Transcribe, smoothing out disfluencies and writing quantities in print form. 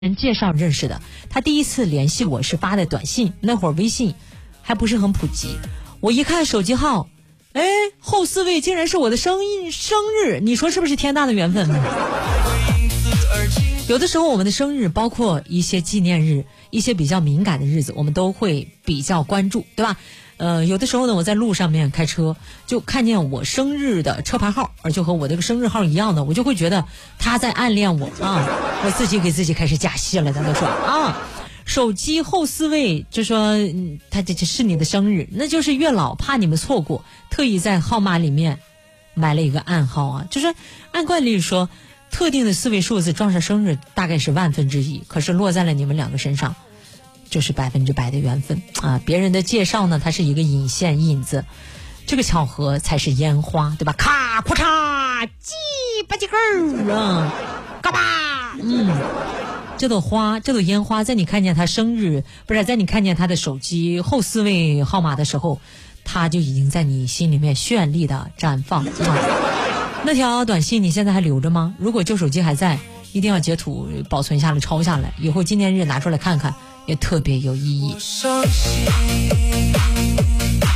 人介绍认识的，他第一次联系我是发的短信，那会儿微信还不是很普及。我一看手机号，后4位竟然是我的生日，你说是不是天大的缘分？有的时候我们的生日，包括一些纪念日，一些比较敏感的日子，我们都会比较关注，对吧？有的时候呢，我在路上面开车，就看见我生日的车牌号，而就和我这个生日号一样的，我就会觉得他在暗恋我啊！我自己给自己开始假戏了，咱都说啊，手机后4位就说他这是你的生日，那就是月老怕你们错过，特意在号码里面埋了一个暗号啊，就是按惯例说，特定的4位数字撞上生日大概是1/1000，可是落在了你们两个身上。就是100%的缘分啊！别人的介绍呢，它是一个引线引子，这个巧合才是烟花，对吧？咔咔嚓，叽吧唧根啊，嘎巴，这朵花，这朵烟花，在你看见他生日，不是在你看见他的手机后4位号码的时候，他就已经在你心里面绚丽的绽放啊！那条短信你现在还留着吗？如果旧手机还在，一定要截图保存下来，抄下来，以后纪念日拿出来看看。也特别有意义。